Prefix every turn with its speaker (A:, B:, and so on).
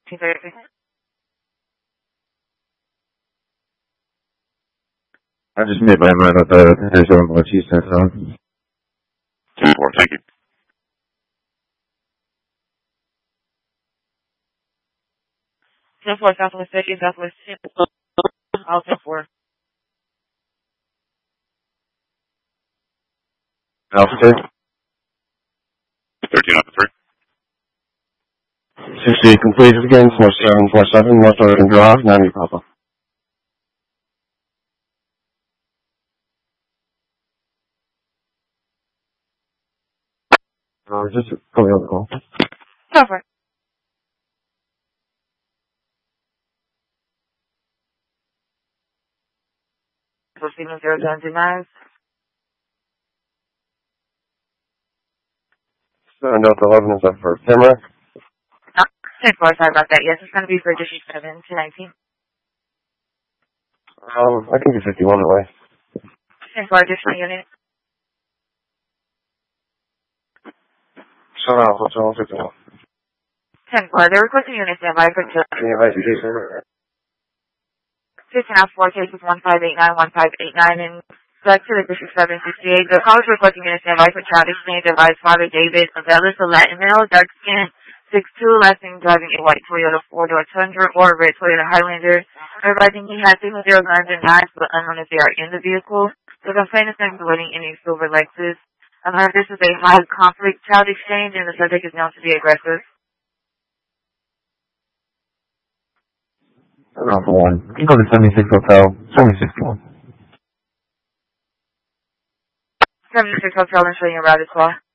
A: I just made my mind up that there's one more cheese sent on.
B: 10-4, thank you.
C: Southwest 50, Southwest 10. I'll take 4.
A: Alpha 2.
B: 13 Alpha 3.
A: 60 completed again, 4747, North Oregon Drive, 90 Papa. Just coming on the call.
C: Cover. Steven 079.
A: Delta 11 is up for Tamarack.
C: 10-4, sorry about that. Yes, it's going to be for District 7 to 19.
A: I can do 51 that way.
C: 10-4, additional unit.
A: So now, what's all 51?
C: 10-4, they're requesting unit standby for
A: Can you invite your Jason?
C: 15 out 4 cases 1589, and back to the District 768. The college requesting unit standby for child exchange advised Father David Abelis, a Latin male, dark skin, 6'2", last name driving a white Toyota 4-door Tundra or a red Toyota Highlander. Advising he has 0 guns and knives, but unknown if they are in the vehicle. The complaint is including any silver Lexus. This is a high conflict child exchange, and the subject is known to be aggressive.
A: Alpha 1. You go to 76 Hotel, 76 1.
C: 76 Hotel and showing a route as well.